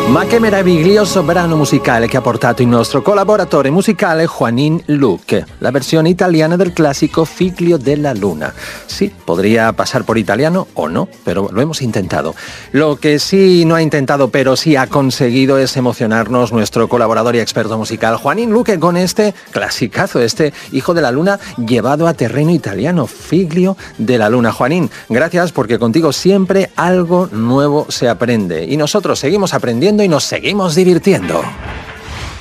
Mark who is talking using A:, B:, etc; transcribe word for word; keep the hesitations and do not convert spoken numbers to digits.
A: Ma che meraviglioso brano musicale che ha portato il nostro collaboratore musicale Juanín Luque, la versión italiana del clásico Figlio della Luna. Sí, podría pasar por italiano o no, pero lo hemos intentado. Lo que sí no ha intentado, pero sí ha conseguido es emocionarnos nuestro colaborador y experto musical Juanín Luque con este clasicazo, este Hijo de la Luna llevado a terreno italiano, Figlio della Luna. Juanín, gracias porque contigo siempre algo nuevo se aprende y nosotros seguimos aprendiendo y nos seguimos divirtiendo.